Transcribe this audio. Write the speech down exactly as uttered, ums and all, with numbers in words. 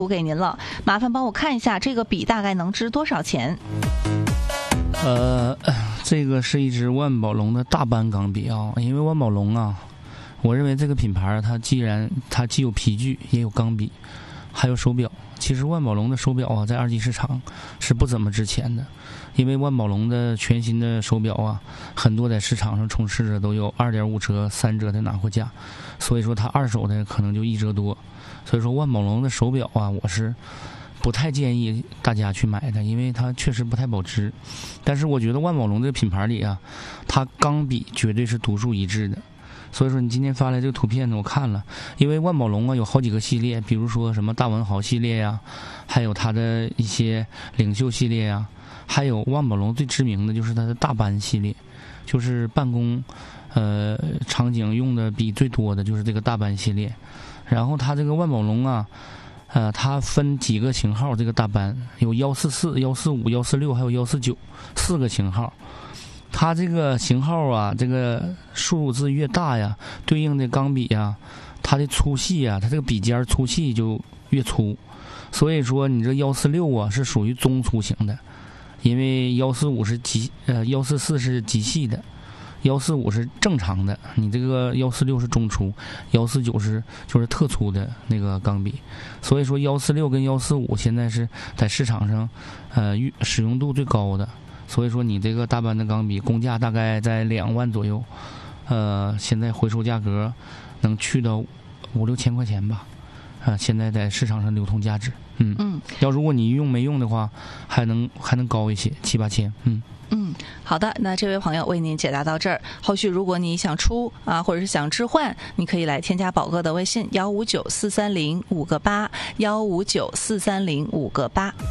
给您了，麻烦帮我看一下这个笔大概能值多少钱？ 呃，这个是一支万宝龙的大班钢笔啊，因为万宝龙啊，我认为这个品牌它既然它既有皮具，也有钢笔，还有手表。其实万宝龙的手表啊，在二级市场是不怎么值钱的，因为万宝龙的全新的手表啊，很多在市场上充斥着都有二点五折、三折的拿货价，所以说它二手的可能就一折多。所以说万宝龙的手表啊，我是不太建议大家去买的，因为它确实不太保值。但是我觉得万宝龙这个品牌里啊，它钢笔绝对是独树一帜的。所以说你今天发来这个图片呢，我看了，因为万宝龙啊有好几个系列，比如说什么大文豪系列呀、啊，还有它的一些领袖系列呀、啊，还有万宝龙最知名的就是它的大班系列，就是办公呃场景用的笔最多的就是这个大班系列。然后它这个万宝龙啊，呃，它分几个型号，这个大班有幺四四、幺四五、幺四六，还有幺四九四个型号。它这个型号啊，这个数字越大呀，对应的钢笔呀，它的粗细啊，它这个笔尖粗细就越粗。所以说，你这幺四六啊是属于中粗型的，因为幺四五是极呃幺四四是极细的。幺四五是正常的，你这个幺四六是中粗，幺四九是就是特粗的那个钢笔，所以说幺四六跟幺四五现在是在市场上，呃，使用度最高的，所以说你这个大班的钢笔工价大概在两万左右，呃，现在回收价格能去到五六千块钱吧，啊、呃，现在在市场上流通价值，嗯嗯，要如果你用没用的话，还能还能高一些，七八千，嗯。 嗯，好的，那这位朋友为您解答到这儿。后续如果你想出啊，或者是想置换，你可以来添加宝哥的微信幺五九四三零五个八幺五九四三零五个八。